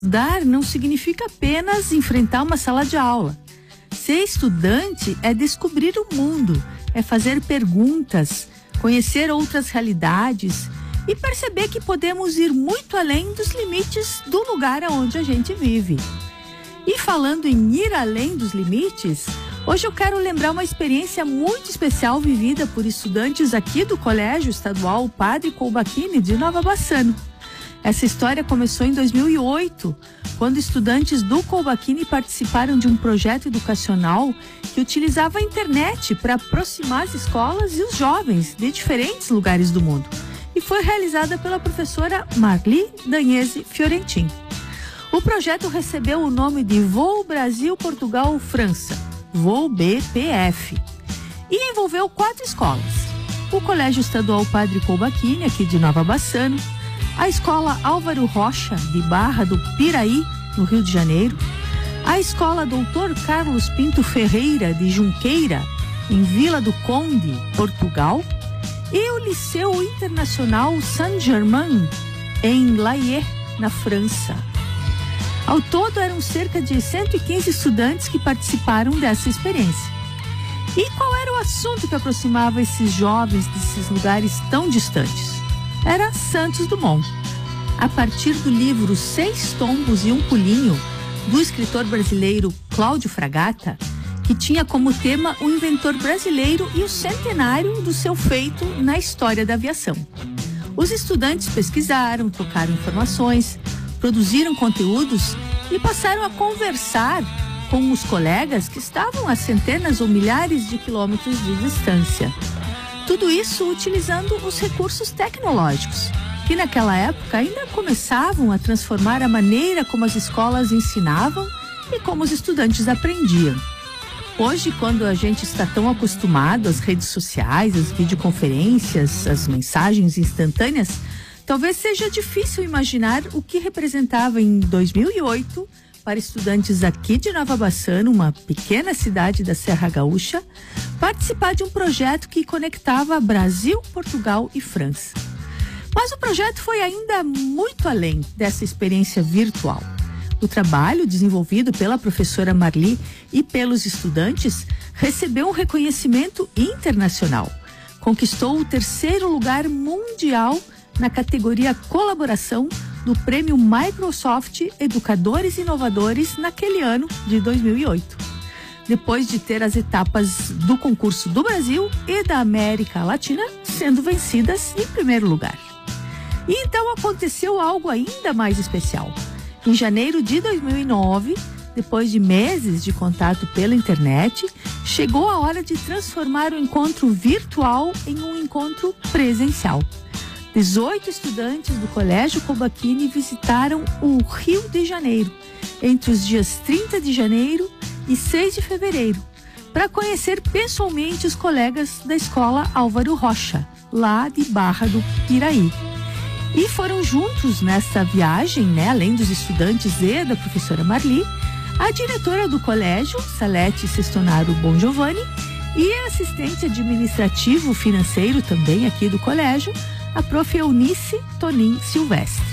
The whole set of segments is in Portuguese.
Estudar não significa apenas enfrentar uma sala de aula. Ser estudante é descobrir o mundo, é fazer perguntas, conhecer outras realidades e perceber que podemos ir muito além dos limites do lugar onde a gente vive. E falando em ir além dos limites, hoje eu quero lembrar uma experiência muito especial vivida por estudantes aqui do Colégio Estadual Padre Coubachini de Nova Bassano. Essa história começou em 2008, quando estudantes do Coubachini participaram de um projeto educacional que utilizava a internet para aproximar as escolas e os jovens de diferentes lugares do mundo. E foi realizada pela professora Marli Dagnese Fiorentin. O projeto recebeu o nome de Voo Brasil-Portugal-França, Voo BPF, e envolveu 4 escolas: o Colégio Estadual Padre Coubachini, aqui de Nova Bassano, a Escola Álvaro Rocha, de Barra do Piraí, no Rio de Janeiro, a Escola Doutor Carlos Pinto Ferreira, de Junqueira, em Vila do Conde, Portugal, e o Liceu Internacional Saint-Germain, em Laye, na França. Ao todo, eram cerca de 115 estudantes que participaram dessa experiência. E qual era o assunto que aproximava esses jovens desses lugares tão distantes? Era Santos Dumont. A partir do livro 6 Tombos e um Pulinho, do escritor brasileiro Cláudio Fragata, que tinha como tema o inventor brasileiro e o centenário do seu feito na história da aviação. Os estudantes pesquisaram, trocaram informações, produziram conteúdos e passaram a conversar com os colegas que estavam a centenas ou milhares de quilômetros de distância. Tudo isso utilizando os recursos tecnológicos, que naquela época ainda começavam a transformar a maneira como as escolas ensinavam e como os estudantes aprendiam. Hoje, quando a gente está tão acostumado às redes sociais, às videoconferências, às mensagens instantâneas, talvez seja difícil imaginar o que representava em 2008 para estudantes aqui de Nova Bassano, uma pequena cidade da Serra Gaúcha, participar de um projeto que conectava Brasil, Portugal e França. Mas o projeto foi ainda muito além dessa experiência virtual. O trabalho desenvolvido pela professora Marli e pelos estudantes recebeu um reconhecimento internacional. Conquistou o 3º lugar mundial na categoria Colaboração do Prêmio Microsoft Educadores Inovadores naquele ano de 2008. Depois de ter as etapas do concurso do Brasil e da América Latina sendo vencidas em primeiro lugar. E então aconteceu algo ainda mais especial. Em janeiro de 2009, depois de meses de contato pela internet, chegou a hora de transformar o encontro virtual em um encontro presencial. 18 estudantes do Colégio Coubachini visitaram o Rio de Janeiro entre os dias 30 de janeiro e 6 de fevereiro, para conhecer pessoalmente os colegas da Escola Álvaro Rocha, lá de Barra do Piraí. E foram juntos nessa viagem, além dos estudantes e da professora Marli, a diretora do colégio, Salete Sestonaro Bongiovanni, e a assistente administrativo financeiro também aqui do colégio, a prof. Eunice Tonin Silvestre.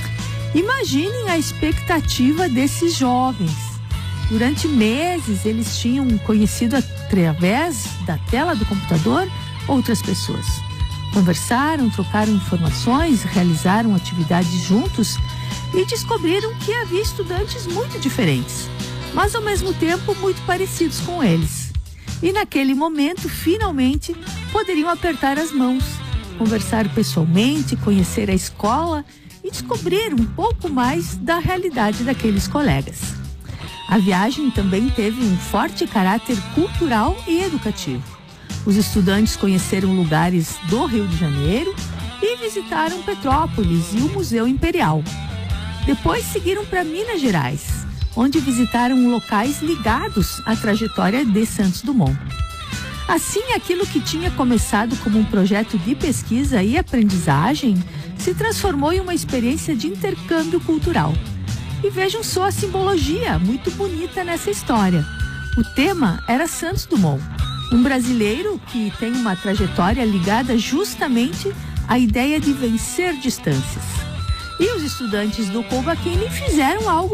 Imaginem a expectativa desses jovens. Durante meses eles tinham conhecido através da tela do computador outras pessoas. Conversaram, trocaram informações, realizaram atividades juntos e descobriram que havia estudantes muito diferentes, mas ao mesmo tempo muito parecidos com eles. E naquele momento, finalmente, poderiam apertar as mãos, conversar pessoalmente, conhecer a escola e descobrir um pouco mais da realidade daqueles colegas. A viagem também teve um forte caráter cultural e educativo. Os estudantes conheceram lugares do Rio de Janeiro e visitaram Petrópolis e o Museu Imperial. Depois seguiram para Minas Gerais, onde visitaram locais ligados à trajetória de Santos Dumont. Assim, aquilo que tinha começado como um projeto de pesquisa e aprendizagem se transformou em uma experiência de intercâmbio cultural. E vejam só a simbologia muito bonita nessa história. O tema era Santos Dumont, um brasileiro que tem uma trajetória ligada justamente à ideia de vencer distâncias. E os estudantes do Coba Keenan fizeram algo